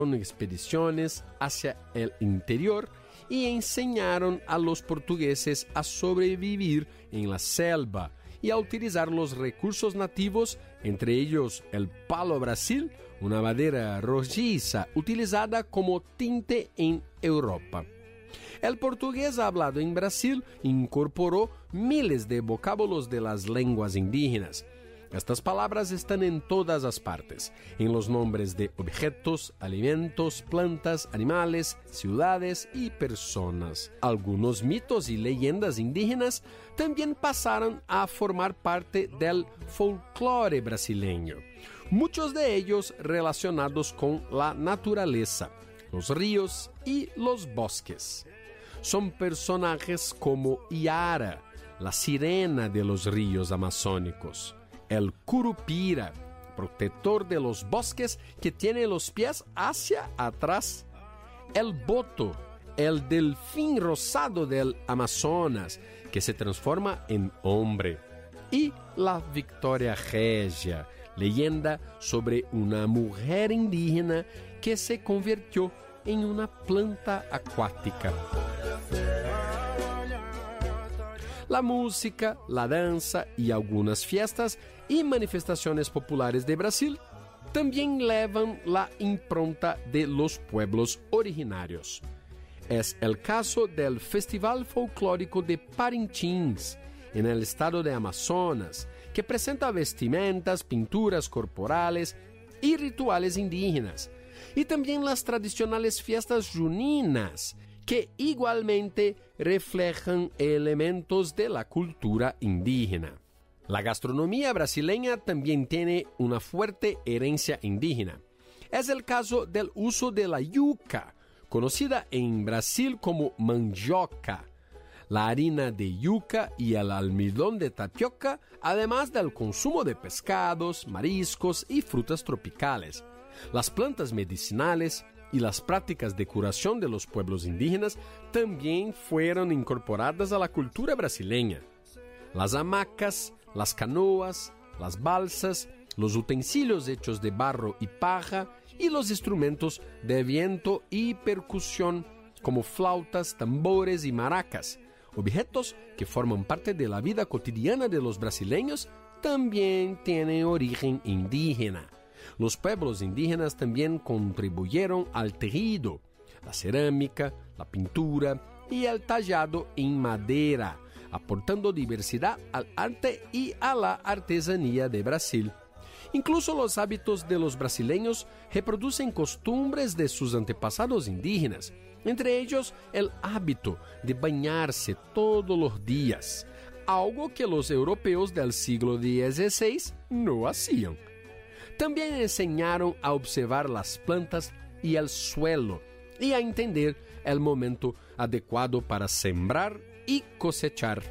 expediciones hacia el interior y enseñaron a los portugueses a sobrevivir en la selva y a utilizar los recursos nativos, entre ellos el palo Brasil, una madera rojiza utilizada como tinte en Europa. El portugués hablado en Brasil incorporó miles de vocábulos de las lenguas indígenas. Estas palabras están en todas las partes, en los nombres de objetos, alimentos, plantas, animales, ciudades y personas. Algunos mitos y leyendas indígenas también pasaron a formar parte del folclore brasileño, muchos de ellos relacionados con la naturaleza, los ríos y los bosques. Son personajes como Iara, la sirena de los ríos amazónicos, el curupira, protector de los bosques que tiene los pies hacia atrás, el boto, el delfín rosado del Amazonas, que se transforma en hombre, y la Victoria Regia, leyenda sobre una mujer indígena que se convirtió en una planta acuática. La música, la danza y algunas fiestas y manifestaciones populares de Brasil también llevan la impronta de los pueblos originarios. Es el caso del Festival Folclórico de Parintins, en el estado de Amazonas, que presenta vestimentas, pinturas corporales y rituales indígenas, y también las tradicionales fiestas juninas, que igualmente reflejan elementos de la cultura indígena. La gastronomía brasileña también tiene una fuerte herencia indígena. Es el caso del uso de la yuca, conocida en Brasil como mandioca, la harina de yuca y el almidón de tapioca, además del consumo de pescados, mariscos y frutas tropicales. Las plantas medicinales y las prácticas de curación de los pueblos indígenas también fueron incorporadas a la cultura brasileña. Las hamacas, las canoas, las balsas, los utensilios hechos de barro y paja y los instrumentos de viento y percusión como flautas, tambores y maracas, objetos que forman parte de la vida cotidiana de los brasileños, también tienen origen indígena. Los pueblos indígenas también contribuyeron al tejido, la cerámica, la pintura y el tallado en madera, aportando diversidad al arte y a la artesanía de Brasil. Incluso los hábitos de los brasileños reproducen costumbres de sus antepasados indígenas, entre ellos el hábito de bañarse todos los días, algo que los europeos del siglo XVI no hacían. También enseñaron a observar las plantas y el suelo y a entender el momento adecuado para sembrar y cosechar.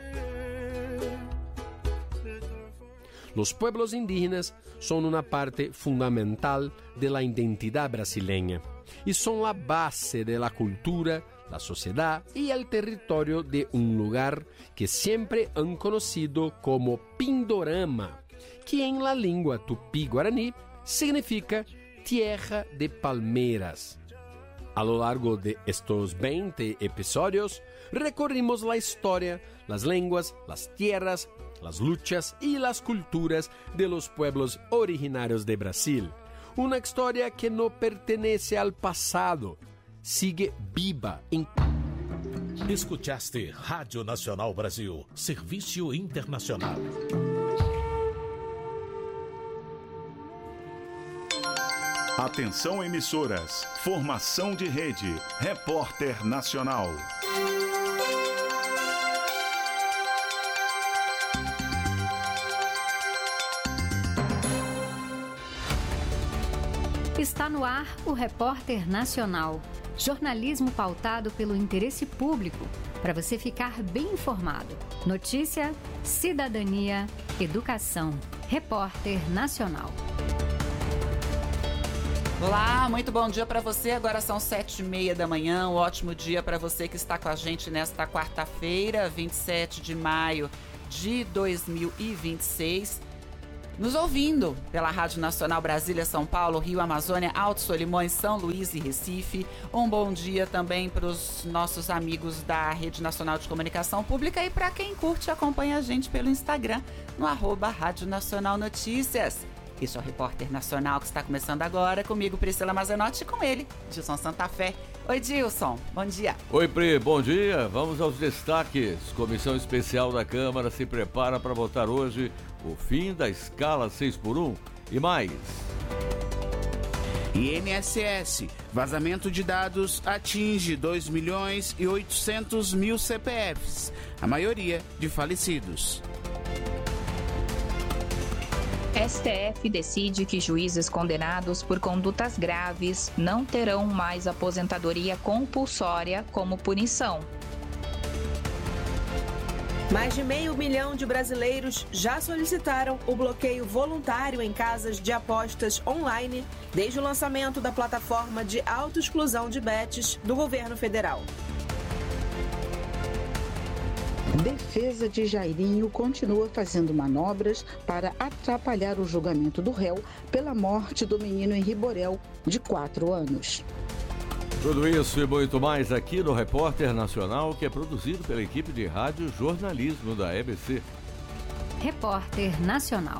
Los pueblos indígenas son una parte fundamental de la identidad brasileña y son la base de la cultura, la sociedad y el territorio de un lugar que siempre han conocido como Pindorama, que en la lengua tupí-guaraní significa tierra de palmeras. A lo largo de estos 20 episodios, recorrimos la historia, las lenguas, las tierras, las luchas y las culturas de los pueblos originarios de Brasil. Una historia que no pertenece al pasado, sigue viva en... Escutaste Rádio Nacional Brasil, Serviço Internacional. Atenção emissoras, formação de rede, Repórter Nacional. Está no ar o Repórter Nacional, jornalismo pautado pelo interesse público, para você ficar bem informado. Notícia, cidadania, educação. Repórter Nacional. Olá, muito bom dia para você. Agora são 7h30 da manhã. Um ótimo dia para você que está com a gente nesta quarta-feira, 27 de maio de 2026. nos ouvindo pela Rádio Nacional Brasília, São Paulo, Rio, Amazônia, Alto Solimões, São Luís e Recife. Um bom dia também para os nossos amigos da Rede Nacional de Comunicação Pública e para quem curte e acompanha a gente pelo Instagram, no @Rádio Nacional Notícias. Este é o Repórter Nacional que está começando agora, comigo Priscila Mazenotti e com ele, Dilson Santa Fé. Oi, Dilson, bom dia. Oi, Pri, bom dia. Vamos aos destaques. Comissão Especial da Câmara se prepara para votar hoje o fim da escala 6x1 e mais. INSS, vazamento de dados atinge 2.800.000 CPFs, a maioria de falecidos. STF decide que juízes condenados por condutas graves não terão mais aposentadoria compulsória como punição. Mais de 500 mil de brasileiros já solicitaram o bloqueio voluntário em casas de apostas online desde o lançamento da plataforma de autoexclusão de bets do governo federal. Defesa de Jairinho continua fazendo manobras para atrapalhar o julgamento do réu pela morte do menino Henri Borel, de 4 anos. Tudo isso e muito mais aqui no Repórter Nacional, que é produzido pela equipe de rádio jornalismo da EBC. Repórter Nacional.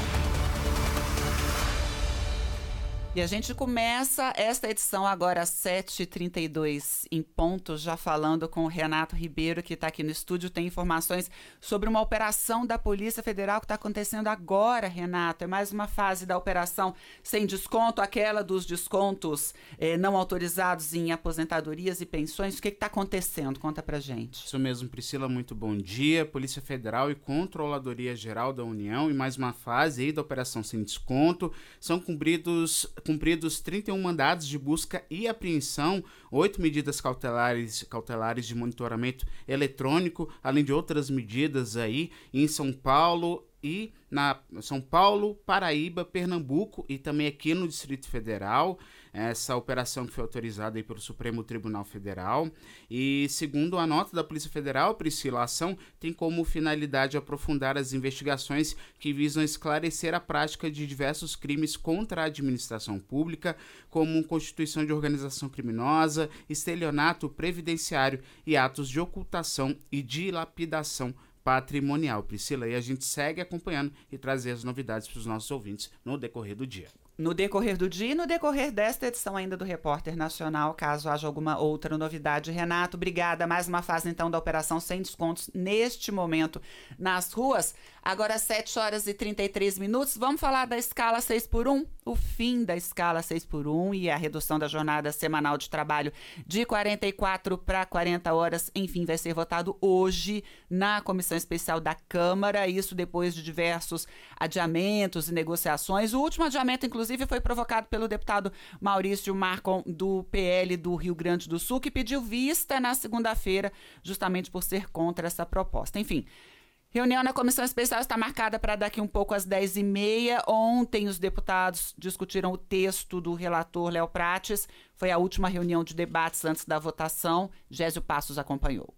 E a gente começa esta edição agora às 7h32 em ponto, já falando com o Renato Ribeiro, que está aqui no estúdio, tem informações sobre uma operação da Polícia Federal que está acontecendo agora, Renato. É mais uma fase da operação sem desconto, aquela dos descontos não autorizados em aposentadorias e pensões. O que está acontecendo? Conta pra gente. Isso mesmo, Priscila, muito bom dia. Polícia Federal e Controladoria Geral da União, em mais uma fase aí da operação sem desconto, são cumpridos 31 mandados de busca e apreensão, 8 medidas cautelares de monitoramento eletrônico, além de outras medidas aí em São Paulo e São Paulo, Paraíba, Pernambuco e também aqui no Distrito Federal. Essa operação que foi autorizada aí pelo Supremo Tribunal Federal. E segundo a nota da Polícia Federal, Priscila, a ação tem como finalidade aprofundar as investigações que visam esclarecer a prática de diversos crimes contra a administração pública, como constituição de organização criminosa, estelionato previdenciário e atos de ocultação e dilapidação patrimonial. Priscila, e a gente segue acompanhando e trazer as novidades para os nossos ouvintes no decorrer do dia. No decorrer do dia e no decorrer desta edição ainda do Repórter Nacional, caso haja alguma outra novidade. Renato, obrigada. Mais uma fase, então, da operação sem descontos neste momento nas ruas. Agora, 7h33. Vamos falar da escala 6x1? O fim da escala 6x1 e a redução da jornada semanal de trabalho de 44 para 40 horas, enfim, vai ser votado hoje na Comissão Especial da Câmara. Isso depois de diversos adiamentos e negociações. O último adiamento, inclusive, foi provocado pelo deputado Maurício Marcon, do PL do Rio Grande do Sul, que pediu vista na segunda-feira, justamente por ser contra essa proposta. Enfim, reunião na Comissão Especial está marcada para daqui um pouco às 10h30. Ontem, os deputados discutiram o texto do relator Léo Prates. Foi a última reunião de debates antes da votação. Gésio Passos acompanhou.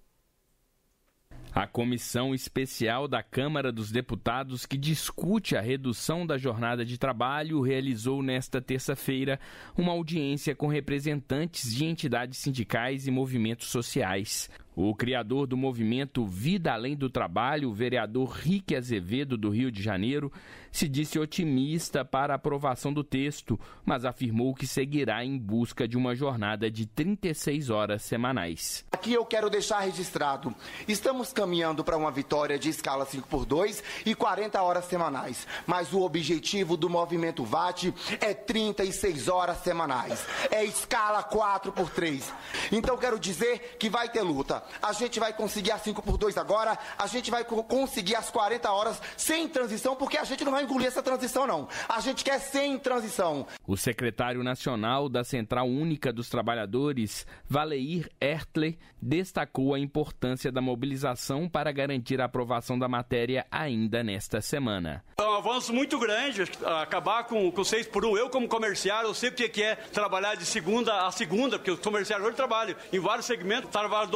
A Comissão Especial da Câmara dos Deputados, que discute a redução da jornada de trabalho, realizou nesta terça-feira uma audiência com representantes de entidades sindicais e movimentos sociais. O criador do movimento Vida Além do Trabalho, o vereador Rique Azevedo, do Rio de Janeiro, se disse otimista para a aprovação do texto, mas afirmou que seguirá em busca de uma jornada de 36 horas semanais. Aqui eu quero deixar registrado, estamos caminhando para uma vitória de escala 5x2 e 40 horas semanais, mas o objetivo do movimento VAT é 36 horas semanais, é escala 4x3. Então quero dizer que vai ter luta. A gente vai conseguir a 5x2 agora, a gente vai conseguir as 40 horas sem transição, porque a gente não vai engolir essa transição, não. A gente quer sem transição. O secretário nacional da Central Única dos Trabalhadores, Valeir Ertler, destacou a importância da mobilização para garantir a aprovação da matéria ainda nesta semana. É um avanço muito grande, acabar com 6x1. Eu, como comerciário, eu sei o que é trabalhar de segunda a segunda, porque os comerciários hoje trabalham em vários segmentos, trabalham domingos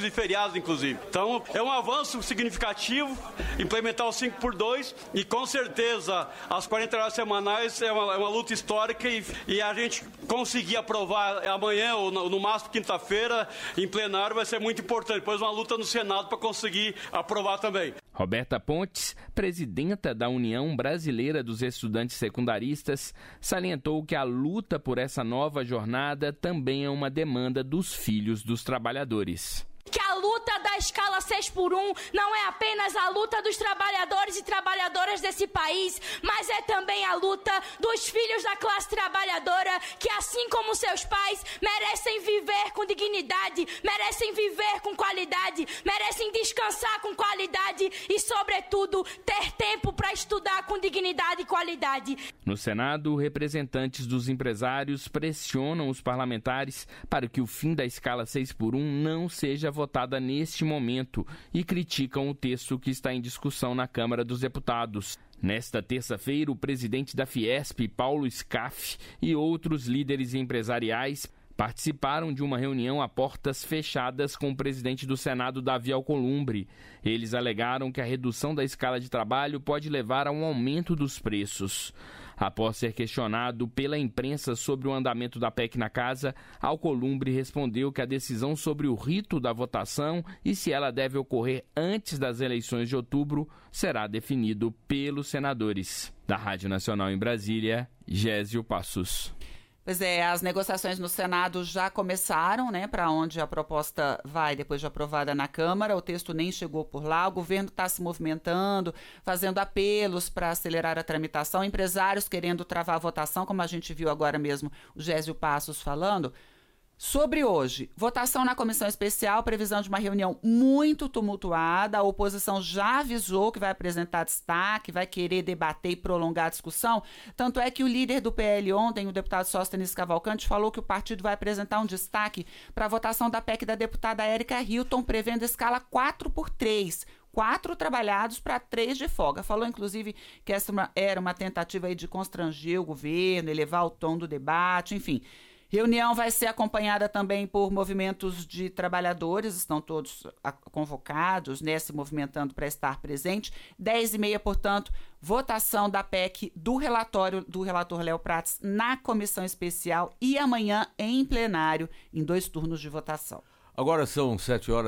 e feriados, inclusive. Então, é um avanço significativo implementar o 5x2 e, com certeza, as 40 horas semanais é uma luta histórica e a gente conseguir aprovar amanhã ou no máximo quinta-feira em plenário vai ser muito importante. Depois uma luta no Senado para conseguir aprovar também. Roberta Pontes, presidenta da União Brasileira dos Estudantes Secundaristas, salientou que a luta por essa nova jornada também é uma demanda dos filhos dos trabalhadores. Que a luta da escala 6x1 não é apenas a luta dos trabalhadores e trabalhadoras desse país, mas é também a luta dos filhos da classe trabalhadora que, assim como seus pais, merecem viver com dignidade, merecem viver com qualidade, merecem descansar com qualidade e, sobretudo, ter tempo para estudar com dignidade e qualidade. No Senado, representantes dos empresários pressionam os parlamentares para que o fim da escala 6x1 não seja votada neste momento e criticam o texto que está em discussão na Câmara dos Deputados. Nesta terça-feira, o presidente da Fiesp, Paulo Scaff, e outros líderes empresariais participaram de uma reunião a portas fechadas com o presidente do Senado, Davi Alcolumbre. Eles alegaram que a redução da escala de trabalho pode levar a um aumento dos preços. Após ser questionado pela imprensa sobre o andamento da PEC na casa, Alcolumbre respondeu que a decisão sobre o rito da votação e se ela deve ocorrer antes das eleições de outubro será definido pelos senadores. Da Rádio Nacional em Brasília, Gésio Passos. Pois é, as negociações no Senado já começaram, né, para onde a proposta vai depois de aprovada na Câmara. O texto nem chegou por lá, o governo está se movimentando, fazendo apelos para acelerar a tramitação, empresários querendo travar a votação, como a gente viu agora mesmo o Gésio Passos falando. Sobre hoje, votação na comissão especial, previsão de uma reunião muito tumultuada, a oposição já avisou que vai apresentar destaque, vai querer debater e prolongar a discussão, tanto é que o líder do PL ontem, o deputado Sóstenes Cavalcante, falou que o partido vai apresentar um destaque para a votação da PEC da deputada Érica Hilton, prevendo escala 4x3, 4 trabalhados para 3 de folga. Falou, inclusive, que essa era uma tentativa aí de constranger o governo, elevar o tom do debate, enfim. Reunião vai ser acompanhada também por movimentos de trabalhadores, estão todos convocados, né, se movimentando para estar presente. 10h30, portanto, votação da PEC do relatório do relator Léo Prates na comissão especial e amanhã em plenário, em 2 turnos de votação. Agora são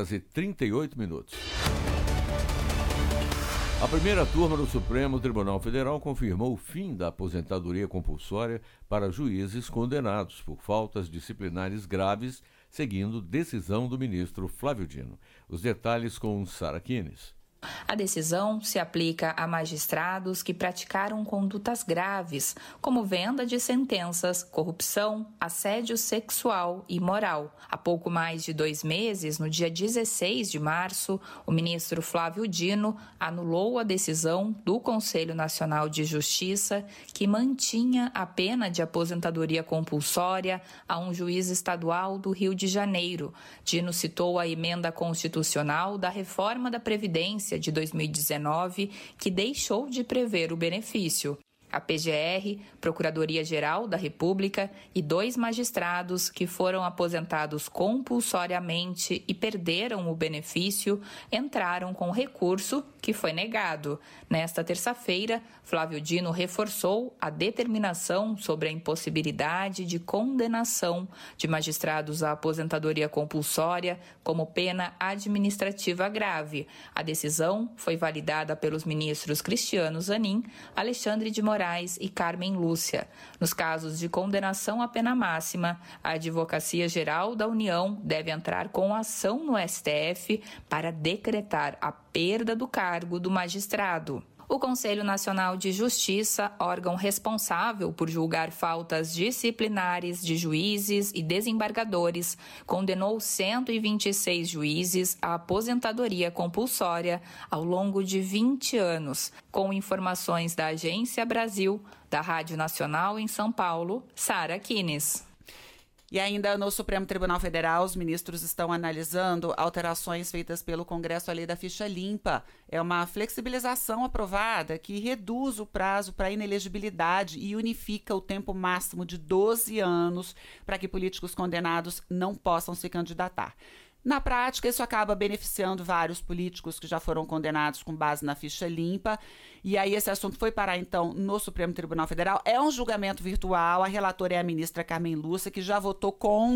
7h38. A primeira turma do Supremo Tribunal Federal confirmou o fim da aposentadoria compulsória para juízes condenados por faltas disciplinares graves, seguindo decisão do ministro Flávio Dino. Os detalhes com Sara Kines. A decisão se aplica a magistrados que praticaram condutas graves, como venda de sentenças, corrupção, assédio sexual e moral. Há pouco mais de 2 meses, no dia 16 de março, o ministro Flávio Dino anulou a decisão do Conselho Nacional de Justiça que mantinha a pena de aposentadoria compulsória a um juiz estadual do Rio de Janeiro. Dino citou a emenda constitucional da reforma da Previdência de 2019, que deixou de prever o benefício. A PGR, Procuradoria-Geral da República e 2 magistrados que foram aposentados compulsoriamente e perderam o benefício entraram com recurso que foi negado. Nesta terça-feira, Flávio Dino reforçou a determinação sobre a impossibilidade de condenação de magistrados à aposentadoria compulsória como pena administrativa grave. A decisão foi validada pelos ministros Cristiano Zanin, Alexandre de Moraes e Carmen Lúcia. Nos casos de condenação à pena máxima, a Advocacia Geral da União deve entrar com ação no STF para decretar a perda do cargo do magistrado. O Conselho Nacional de Justiça, órgão responsável por julgar faltas disciplinares de juízes e desembargadores, condenou 126 juízes à aposentadoria compulsória ao longo de 20 anos. Com informações da Agência Brasil, da Rádio Nacional em São Paulo, Sara Kines. E ainda no Supremo Tribunal Federal, os ministros estão analisando alterações feitas pelo Congresso à Lei da Ficha Limpa. É uma flexibilização aprovada que reduz o prazo para inelegibilidade e unifica o tempo máximo de 12 anos para que políticos condenados não possam se candidatar. Na prática, isso acaba beneficiando vários políticos que já foram condenados com base na ficha limpa. E aí esse assunto foi parar, então, no Supremo Tribunal Federal. É um julgamento virtual. A relatora é a ministra Carmen Lúcia, que já votou contra